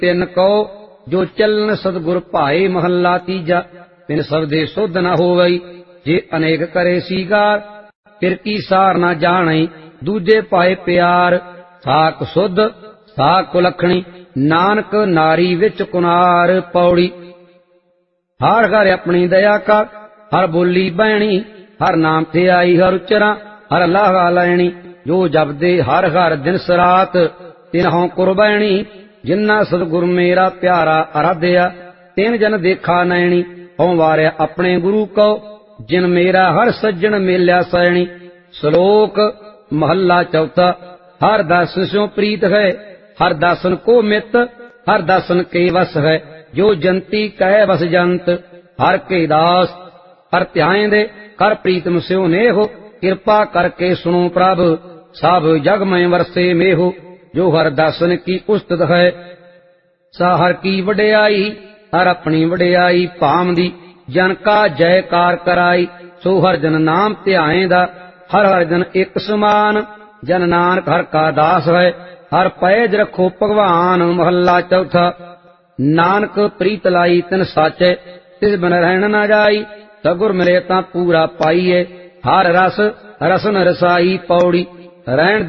तिन कहो जो चलन सतगुर भाए। महला तीजा। बिन सबदे सुध न होवई, जे अनेक करे सीगार। फिर की सार न जाने, दूजे पाए प्यार। साक सुध साक कुलखणी, नानक नारी विच कुनार। पौड़ी। हर घर अपनी दया कर, हर बोली बैणी। हर नाम थे आई हर उचरा, हर लाहा लैणी। जो जपदे हर हर दिन सरात, तिन्हों कुर्बैणी। जिन्ना सतगुर मेरा प्यारा आराध्या, तिन जन देखा नैणी। हों वारिया अपने गुरु को, जिन मेरा हर सज्जन मेल्या सैणी। श्लोक महला चौथा। हर दर्शन स्यों प्रीत है, हर दर्शन को मित। हर दर्शन के वस है, जो जंती कह बस जंत। हर के दास हर ध्यान दे, कर प्रीतम स्यों नेहो। कृपा करके सुनो प्रभ, सब जग में वरसे मेहो। जो हर दर्शन की उस्तत है, सा हर की वडियाई। हर अपनी वडियाई भामदी, जन का जयकार कराई। सो हर जन नाम ध्याएंदा, हर हर जन एक समान। जन नानक हर का दास है, हर पैज रखो भगवान। महला चौथा। नानक प्रीत लाई तिन साचे, तिस बिन रहन न जाई। सगुर मिले तां पूरा पाईए, हर रस रसन रसाई। पौड़ी। रहन